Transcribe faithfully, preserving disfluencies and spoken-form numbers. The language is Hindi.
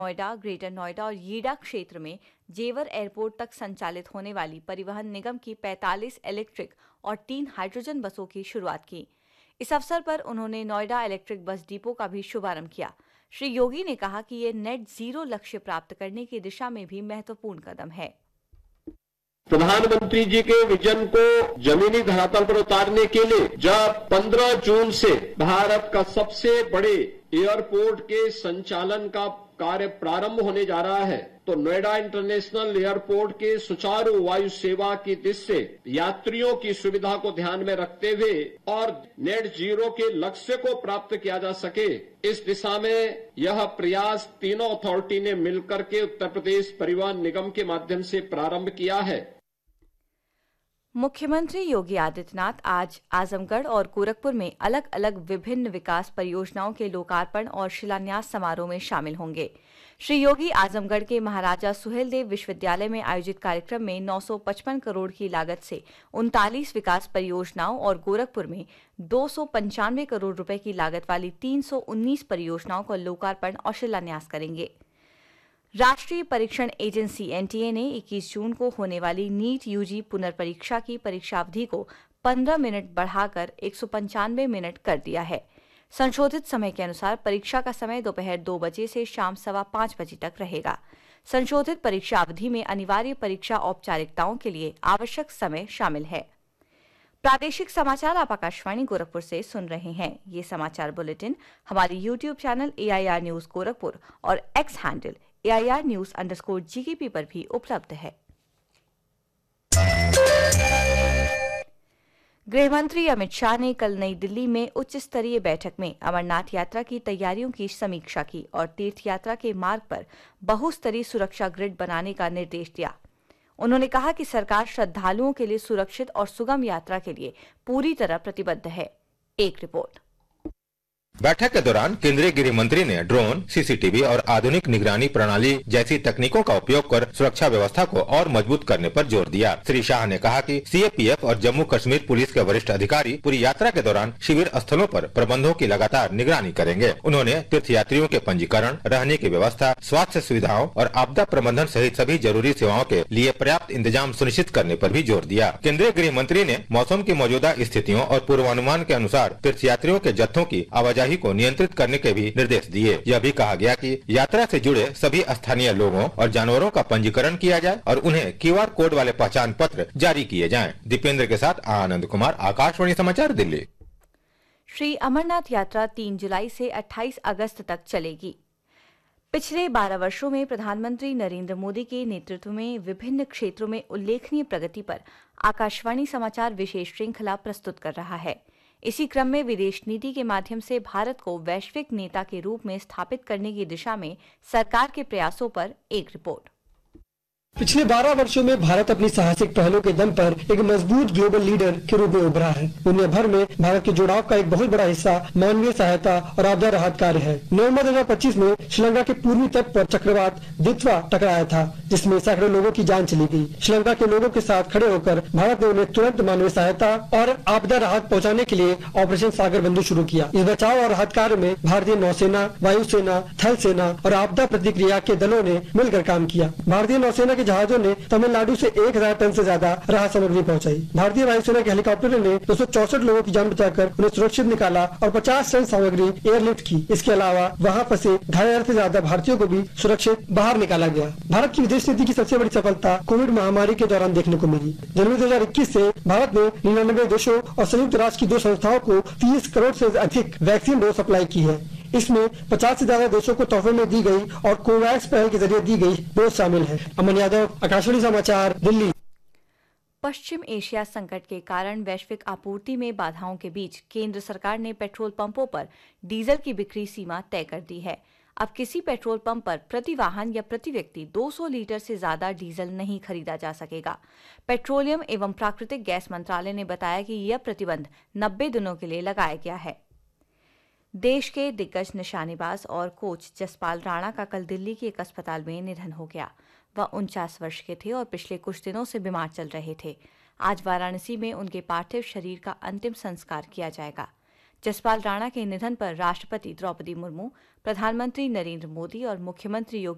नोएडा, ग्रेटर नोएडा और येडा क्षेत्र में जेवर एयरपोर्ट तक संचालित होने वाली परिवहन निगम की पैंतालीस इलेक्ट्रिक और तीन हाइड्रोजन बसों की शुरुआत की। इस अवसर पर उन्होंने नोएडा इलेक्ट्रिक बस डिपो का भी शुभारंभ किया। श्री योगी ने कहा कि ये नेट जीरो लक्ष्य प्राप्त करने की दिशा में भी महत्वपूर्ण कदम है। प्रधानमंत्री जी के विजन को जमीनी धरातल पर उतारने के लिए जब पंद्रह जून से भारत का सबसे बड़े एयरपोर्ट के संचालन का कार्य प्रारंभ होने जा रहा है, तो नोएडा इंटरनेशनल एयरपोर्ट के सुचारू वायु सेवा की दृष्टि से यात्रियों की सुविधा को ध्यान में रखते हुए और नेट जीरो के लक्ष्य को प्राप्त किया जा सके, इस दिशा में यह प्रयास तीनों अथॉरिटी ने मिलकर के उत्तर प्रदेश परिवहन निगम के माध्यम से प्रारंभ किया है। मुख्यमंत्री योगी आदित्यनाथ आज आजमगढ़ और गोरखपुर में अलग अलग विभिन्न विकास परियोजनाओं के लोकार्पण और शिलान्यास समारोह में शामिल होंगे। श्री योगी आजमगढ़ के महाराजा सुहेलदेव विश्वविद्यालय में आयोजित कार्यक्रम में नौ सौ पचपन करोड़ की लागत से उनतालीस विकास परियोजनाओं और गोरखपुर में दो सौ पंचानवे करोड़ रुपए की लागत वाली तीन सौ उन्नीस परियोजनाओं का लोकार्पण और शिलान्यास करेंगे। राष्ट्रीय परीक्षण एजेंसी एनटीए ने इक्कीस जून को होने वाली नीट यूजी पुनर्परीक्षा की परीक्षावधि को पंद्रह मिनट बढ़ाकर एक सौ पंचानवे मिनट कर दिया है। संशोधित समय के अनुसार परीक्षा का समय दोपहर दो बजे से शाम सवा पांच बजे तक रहेगा। संशोधित परीक्षा अवधि में अनिवार्य परीक्षा औपचारिकताओं के लिए आवश्यक समय शामिल है। प्रादेशिक समाचार आप आकाशवाणी गोरखपुर से सुन रहे हैं। ये समाचार बुलेटिन हमारी YouTube channel AIR news Gorakhpur और x handle AIR news underscore GKP पर भी उपलब्ध है। गृह मंत्री अमित शाह ने कल नई दिल्ली में उच्च स्तरीय बैठक में अमरनाथ यात्रा की तैयारियों की समीक्षा की और तीर्थ यात्रा के मार्ग पर बहुस्तरीय सुरक्षा ग्रिड बनाने का निर्देश दिया। उन्होंने कहा कि सरकार श्रद्धालुओं के लिए सुरक्षित और सुगम यात्रा के लिए पूरी तरह प्रतिबद्ध है। एक रिपोर्ट। बैठक के दौरान केंद्रीय गृह मंत्री ने ड्रोन, सीसीटीवी और आधुनिक निगरानी प्रणाली जैसी तकनीकों का उपयोग कर सुरक्षा व्यवस्था को और मजबूत करने पर जोर दिया। श्री शाह ने कहा कि सीएपीएफ और जम्मू कश्मीर पुलिस के वरिष्ठ अधिकारी पूरी यात्रा के दौरान शिविर स्थलों पर प्रबंधों की लगातार निगरानी करेंगे। उन्होंने तीर्थयात्रियों के पंजीकरण, रहने की व्यवस्था, स्वास्थ्य सुविधाओं और आपदा प्रबंधन सहित सभी जरूरी सेवाओं के लिए पर्याप्त इंतजाम सुनिश्चित करने पर भी जोर दिया। केंद्रीय गृह मंत्री ने मौसम की मौजूदा स्थितियों और पूर्वानुमान के अनुसार तीर्थयात्रियों के जत्थों की आवाजाही को नियंत्रित करने के भी निर्देश दिए। यह भी कहा गया कि यात्रा से जुड़े सभी स्थानीय लोगों और जानवरों का पंजीकरण किया जाए और उन्हें क्यूआर कोड वाले पहचान पत्र जारी किए जाएं। दीपेंद्र के साथ आनंद कुमार, आकाशवाणी समाचार, दिल्ली। श्री अमरनाथ यात्रा तीन जुलाई से अट्ठाईस अगस्त तक चलेगी। पिछले बारह वर्षों में प्रधानमंत्री नरेंद्र मोदी के नेतृत्व में विभिन्न क्षेत्रों में उल्लेखनीय प्रगति पर आकाशवाणी समाचार विशेष श्रृंखला प्रस्तुत कर रहा है। इसी क्रम में विदेश नीति के माध्यम से भारत को वैश्विक नेता के रूप में स्थापित करने की दिशा में सरकार के प्रयासों पर एक रिपोर्ट। पिछले बारह वर्षों में भारत अपनी साहसिक पहलों के दम पर एक मजबूत ग्लोबल लीडर के रूप में उभरा है। दुनिया भर में भारत के जुड़ाव का एक बहुत बड़ा हिस्सा मानवीय सहायता और आपदा राहत कार्य है। नवंबर दो हजार पच्चीस में श्रीलंका के पूर्वी तट पर चक्रवात दित्वा टकराया था, जिसमें सैकड़ों लोगों की जान चली गई। श्रीलंका के लोगों के साथ खड़े होकर भारत ने उन्हें तुरंत मानवीय सहायता और आपदा राहत पहुँचाने के लिए ऑपरेशन सागर बंधु शुरू किया। इस बचाव और राहत कार्य में भारतीय नौसेना, वायुसेना, थल सेना और आपदा प्रतिक्रिया के दलों ने मिलकर काम किया। भारतीय नौसेना जहाजों ने तमिलनाडु से एक हजार टन से ज्यादा राहत सामग्री पहुंचाई। भारतीय वायुसेना के हेलीकॉप्टरों ने दो सौ चौसठ लोगों की जान बचाकर उन्हें सुरक्षित निकाला और पचास टन सामग्री एयरलिफ्ट की। इसके अलावा वहां फंसे ढाई हजार से ज्यादा भारतीयों को भी सुरक्षित बाहर निकाला गया। भारत की विदेश नीति की सबसे बड़ी सफलता कोविड महामारी के दौरान देखने को मिली। जनवरी दो हजार इक्कीस से भारत ने निन्यानवे देशों और संयुक्त राष्ट्र की दो संस्थाओं को तीस करोड़ से अधिक वैक्सीन डोज सप्लाई की है। इसमें पचास से ज्यादा देशों को तोहफे में दी गई और कोवैक्स पहल के जरिए दी गई डोज शामिल है। अमन यादव, आकाशवाणी समाचार, दिल्ली। पश्चिम एशिया संकट के कारण वैश्विक आपूर्ति में बाधाओं के बीच केंद्र सरकार ने पेट्रोल पंपों पर डीजल की बिक्री सीमा तय कर दी है। अब किसी पेट्रोल पंप पर प्रति वाहन या प्रति व्यक्ति दो सौ लीटर से ज्यादा डीजल नहीं खरीदा जा सकेगा। पेट्रोलियम एवं प्राकृतिक गैस मंत्रालय ने बताया कि यह प्रतिबंध नब्बे दिनों के लिए लगाया गया है। देश के दिग्गज निशानेबाज और कोच जसपाल राणा का कल दिल्ली के एक अस्पताल में निधन हो गया। वह उनचास वर्ष के थे और पिछले कुछ दिनों से बीमार चल रहे थे। आज वाराणसी में उनके पार्थिव शरीर का अंतिम संस्कार किया जाएगा। जसपाल राणा के निधन पर राष्ट्रपति द्रौपदी मुर्मू, प्रधानमंत्री नरेंद्र मोदी और मुख्यमंत्री योगी